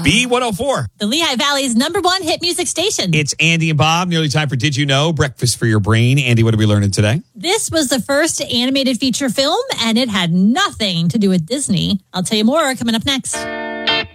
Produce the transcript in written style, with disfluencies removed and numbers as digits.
B104. The Lehigh Valley's #1 hit music station. It's Andy and Bob. Nearly time for Did You Know? Breakfast for your brain. Andy, what are we learning today? This was the first animated feature film, and it had nothing to do with Disney. I'll tell you more coming up next.